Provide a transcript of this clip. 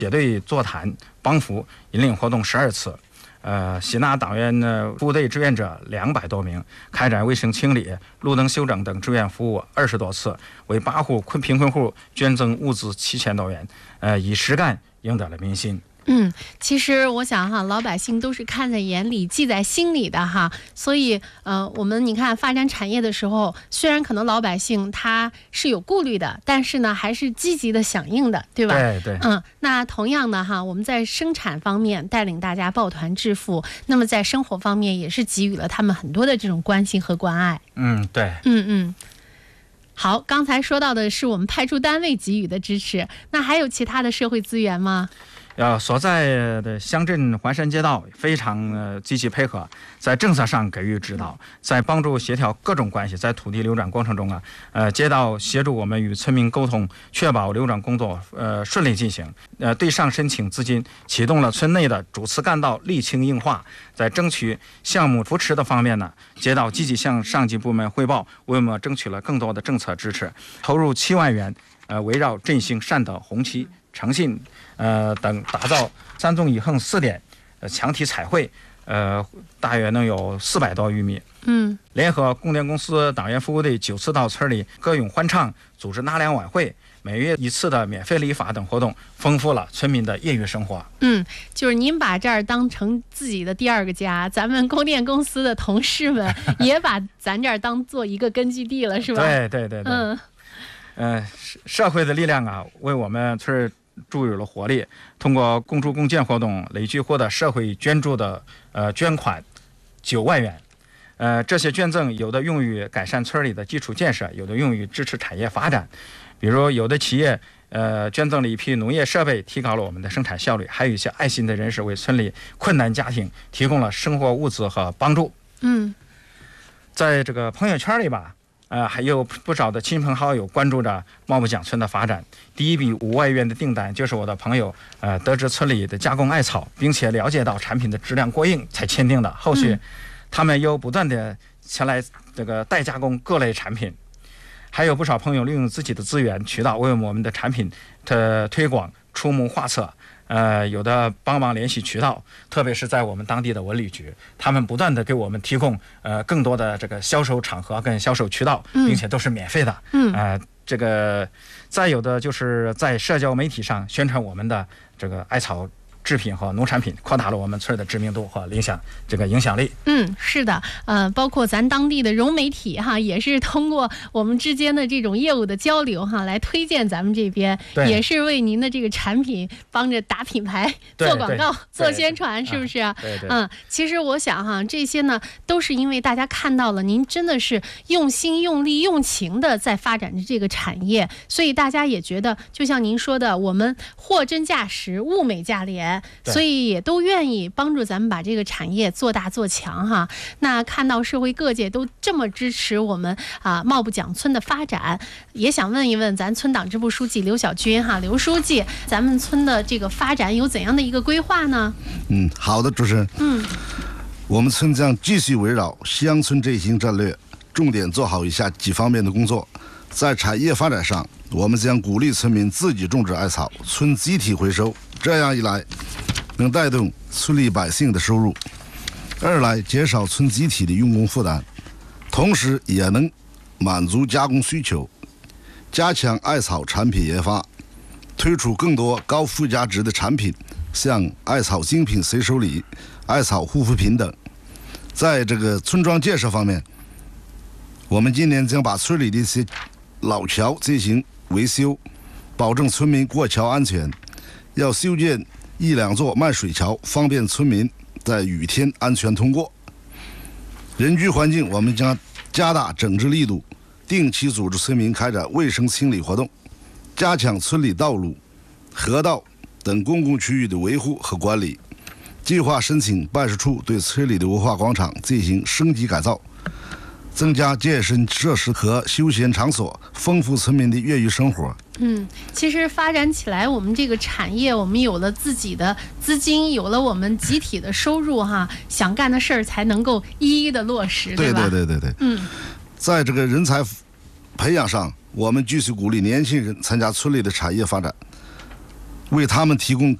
结对座谈、帮扶、引领活动12次。吸纳党员服务队志愿者200多名，开展卫生清理、路灯修整等志愿服务20多次，为8户贫困户捐赠物资7000多元，以实干赢得了民心。 其实我想哈，老百姓都是看在眼里、记在心里的哈，所以我们你看发展产业的时候，虽然可能老百姓他是有顾虑的，但是呢还是积极的响应的，对吧？ 对。 那同样的哈，我们在生产方面带领大家抱团致富，那么在生活方面也是给予了他们很多的这种关心和关爱。 对。 好，刚才说到的是我们派出单位给予的支持，那还有其他的社会资源吗？ 所在的乡镇环山街道非常积极配合，在政策上给予指导，在帮助协调各种关系，在土地流转过程中街道协助我们与村民沟通，确保流转工作顺利进行。对上申请资金，启动了村内的主次干道沥青硬化。在争取项目扶持的方面呢，街道积极向上级部门汇报，为我们争取了更多的政策支持，投入7万元，围绕振兴善德、红旗、诚信等打造3纵一横4点墙体彩绘，大约能有400多余米。联合供电公司党员服务队9次到村里歌咏欢唱，组织纳凉晚会，每月1次的免费理发等活动，丰富了村民的业余生活。 就是您把这儿当成自己的第2个家，咱们供电公司的同事们也把咱这儿当做一个根据地了，是吧？ 对。社会的力量为我们村注入了活力。通过共助共建活动，累计获得社会捐助的捐款9万元。这些捐赠有的用于改善村里的基础建设，有的用于支持产业发展。比如有的企业捐赠了一批农业设备，提高了我们的生产效率；还有一些爱心的人士为村里困难家庭提供了生活物资和帮助。在这个朋友圈里还有不少的亲朋好友关注着茂木蒋村的发展。第一笔5万元的订单就是我的朋友得知村里的加工艾草，并且了解到产品的质量过硬才签订的。后续他们又不断的前来这个代加工各类产品。还有不少朋友利用自己的资源渠道为我们的产品的推广出谋划策。有的帮忙联系渠道，特别是在我们当地的文旅局，他们不断的给我们提供更多的这个销售场合跟销售渠道，并且都是免费的。这个再有的就是在社交媒体上宣传我们的这个艾草制品和农产品，扩大了我们村的知名度和影响力。 是的，包括咱当地的融媒体哈，也是通过我们之间的这种业务的交流哈，来推荐咱们这边，也是为您的这个产品帮着打品牌、做广告、做宣传，是不是？其实我想哈，这些呢都是因为大家看到了您真的是用心、用力、用情的在发展着这个产业，所以大家也觉得，就像您说的，我们货真价实、物美价廉。所以也都愿意帮助咱们把这个产业做大做强哈。那看到社会各界都这么支持我们茂木蒋村的发展，也想问一问咱村党支部书记刘小军哈，刘书记，咱们村的这个发展有怎样的一个规划呢？ 好的，主持人。我们村将继续围绕乡村振兴战略，重点做好以下几方面的工作。在产业发展上，我们将鼓励村民自己种植艾草，村集体回收，这样一来能带动村里百姓的收入，二来减少村集体的用工负担，同时也能满足加工需求，加强艾草产品研发，推出更多高附加值的产品，像艾草精品随手礼、艾草护肤品等。在这个村庄建设方面，我们今年将把村里的一些老桥进行维修，保证村民过桥安全。要修建1、2座漫水桥，方便村民在雨天安全通过。人居环境，我们将加大整治力度，定期组织村民开展卫生清理活动，加强村里道路、河道等公共区域的维护和管理。计划申请办事处对村里的文化广场进行升级改造，增加健身设施和休闲场所，丰富村民的业余生活。 其实发展起来，我们这个产业，我们有了自己的资金，有了我们集体的收入哈，想干的事儿才能够一一的落实，对吧？ 对。在这个人才培养上，我们继续鼓励年轻人参加村里的产业发展。 为他们提供